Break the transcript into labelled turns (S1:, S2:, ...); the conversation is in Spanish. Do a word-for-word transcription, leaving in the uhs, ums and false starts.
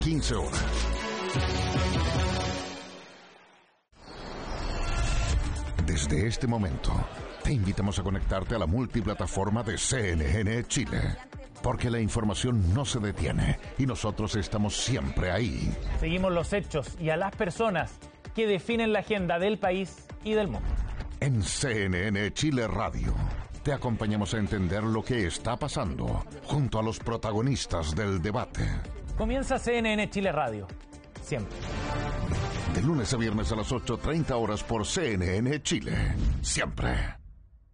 S1: quince horas. Desde este momento, te invitamos a conectarte a la multiplataforma de C N N Chile, porque la información no se detiene y nosotros estamos siempre ahí.
S2: Seguimos los hechos y a las personas que definen la agenda del país y del mundo.
S1: En C N N Chile Radio, te acompañamos a entender lo que está pasando junto a los protagonistas del debate.
S2: Comienza C N N Chile Radio, siempre.
S1: De lunes a viernes a las ocho treinta horas por C N N Chile, siempre.